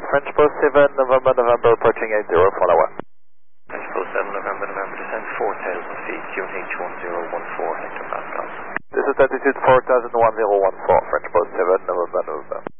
French Post 7, November, November, approaching 80, follow up. French Post 7, November, November, descend 4,000 feet, QH1014, hectopascals. This is altitude 4000, 1014, French Post 7, November, November.